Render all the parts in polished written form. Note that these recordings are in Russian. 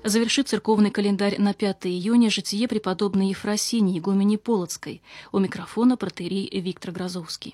Завершит церковный календарь на 5 июня житие преподобной Ефросинии, игумени Полоцкой. У микрофона протоиерей Виктор Грозовский.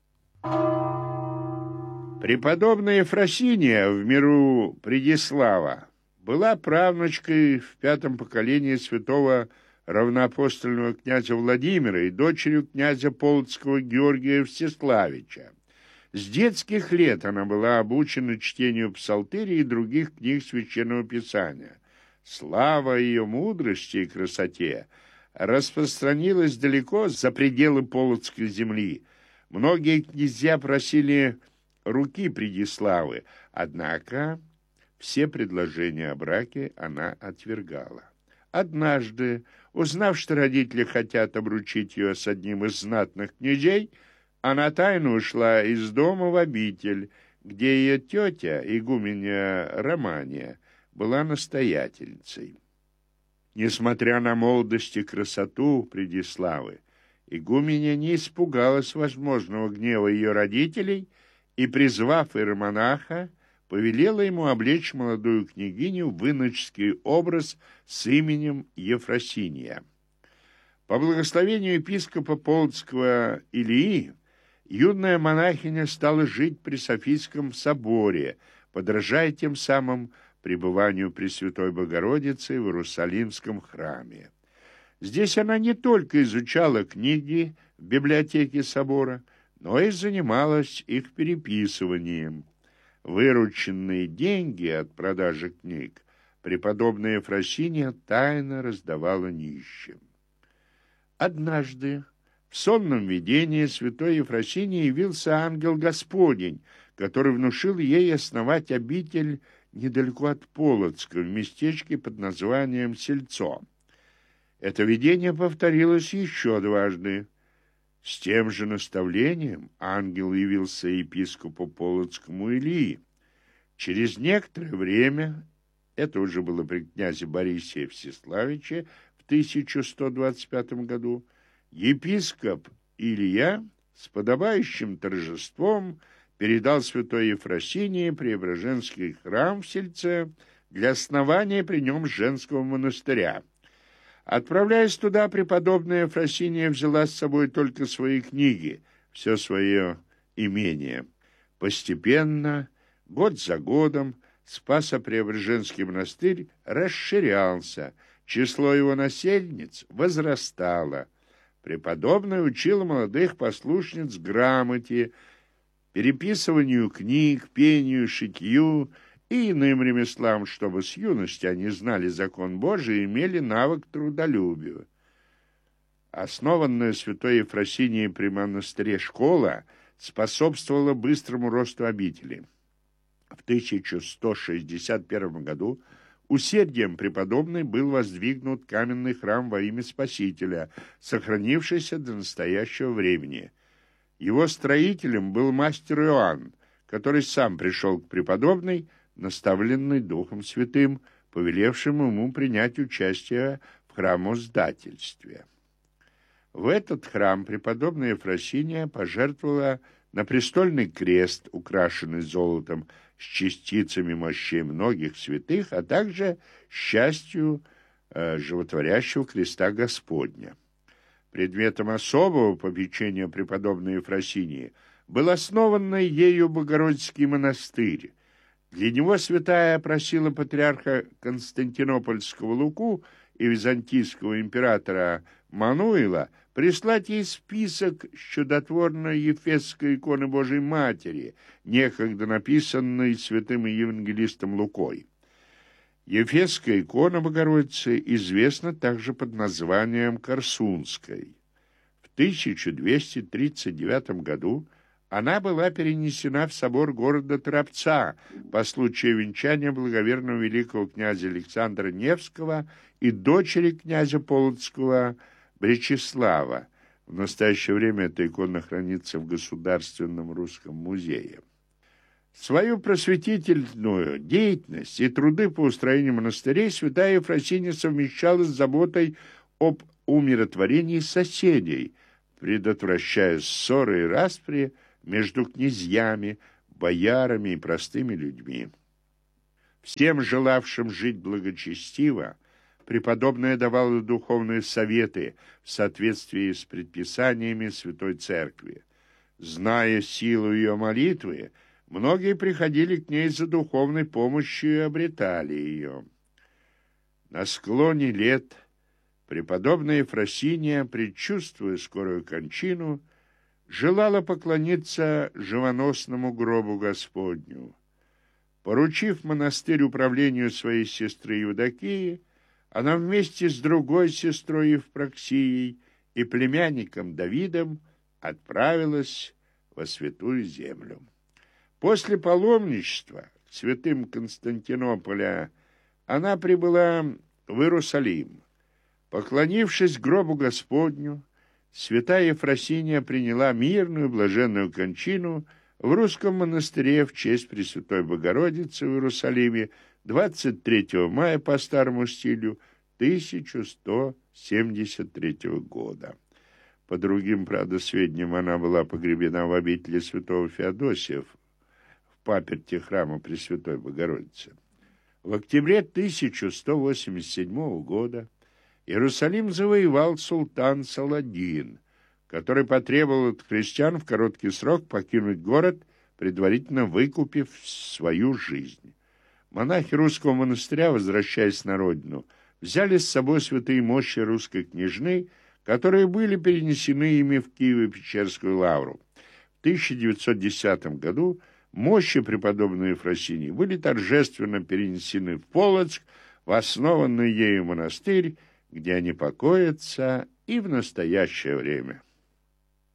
Преподобная Ефросиния, в миру Предислава, была правнучкой в 5-м поколении святого равноапостольного князя Владимира и дочерью князя Полоцкого Георгия Всеславича. С детских лет она была обучена чтению псалтыря и других книг Священного Писания. Слава ее мудрости и красоте распространилась далеко за пределы Полоцкой земли. Многие князья просили руки Предиславы, однако все предложения о браке она отвергала. Однажды, узнав, что родители хотят обручить ее с одним из знатных князей, она тайно ушла из дома в обитель, где ее тетя, игуменья Романия, была настоятельницей. Несмотря на молодость и красоту Предиславы, игуменья не испугалась возможного гнева ее родителей и, призвав иеромонаха, повелела ему облечь молодую княгиню в иноческий образ с именем Ефросиния. По благословению епископа Полоцкого Илии, юная монахиня стала жить при Софийском соборе, подражая тем самым пребыванию Пресвятой Богородицы в Иерусалимском храме. Здесь она не только изучала книги в библиотеке собора, но и занималась их переписыванием. Вырученные деньги от продажи книг преподобная Ефросиния тайно раздавала нищим. Однажды в сонном видении святой Ефросинии явился ангел Господень, который внушил ей основать обитель недалеко от Полоцка, в местечке под названием Сельцо. Это видение повторилось еще дважды. С тем же наставлением ангел явился епископу Полоцкому Илии. Через некоторое время, это уже было при князе Борисе Всеславиче в 1125 году, епископ Илья с подобающим торжеством передал святой Ефросинии Преображенский храм в Сельце для основания при нем женского монастыря. Отправляясь туда, преподобная Ефросиния взяла с собой только свои книги, все свое имение. Постепенно, год за годом, Спасо-Преображенский монастырь расширялся, число его насельниц возрастало. Преподобная учила молодых послушниц грамоте, переписыванию книг, пению, шитью и иным ремеслам, чтобы с юности они знали закон Божий и имели навык трудолюбию. Основанная святой Ефросинией при монастыре школа способствовала быстрому росту обители. В 1161 году усердием преподобной был воздвигнут каменный храм во имя Спасителя, сохранившийся до настоящего времени. Его строителем был мастер Иоанн, который сам пришел к преподобной, наставленный Духом Святым, повелевшим ему принять участие в храмоздательстве. В этот храм преподобная Ефросиния пожертвовала на престольный крест, украшенный золотом, с частицами мощей многих святых, а также с частью животворящего креста Господня. Предметом особого попечения преподобной Ефросинии был основанный ею Богородицкий монастырь. Для него святая просила патриарха Константинопольского Луку и византийского императора Мануила прислать ей список с чудотворной Ефесской иконы Божией Матери, некогда написанной святым евангелистом Лукой. Ефесская икона Богородицы известна также под названием Корсунской. В 1239 году она была перенесена в собор города Торопца по случаю венчания благоверного великого князя Александра Невского и дочери князя Полоцкого Бречеслава. В настоящее время эта икона хранится в Государственном русском музее. Свою просветительную деятельность и труды по устроению монастырей святая Ефросиния совмещала с заботой об умиротворении соседей, предотвращая ссоры и распри между князьями, боярами и простыми людьми. Всем желавшим жить благочестиво преподобная давала духовные советы в соответствии с предписаниями Святой Церкви. Зная силу ее молитвы, многие приходили к ней за духовной помощью и обретали ее. На склоне лет преподобная Ефросиния, предчувствуя скорую кончину, желала поклониться живоносному гробу Господню. Поручив монастырь управлению своей сестры Евдокии, она вместе с другой сестрой Евпроксией и племянником Давидом отправилась во Святую Землю. После паломничества к святым Константинополя она прибыла в Иерусалим. Поклонившись гробу Господню, святая Ефросиния приняла мирную блаженную кончину в русском монастыре в честь Пресвятой Богородицы в Иерусалиме 23 мая по старому стилю 1173 года. По другим, правда, сведениям, она была погребена в обители святого Феодосия в паперти храма Пресвятой Богородицы. В октябре 1187 года Иерусалим завоевал султан Саладин, который потребовал от христиан в короткий срок покинуть город, предварительно выкупив свою жизнь. Монахи русского монастыря, возвращаясь на родину, взяли с собой святые мощи русской княжны, которые были перенесены ими в Киево-Печерскую лавру. В 1910 году мощи преподобной Ефросинии были торжественно перенесены в Полоцк, в основанный ею монастырь, где они покоятся и в настоящее время.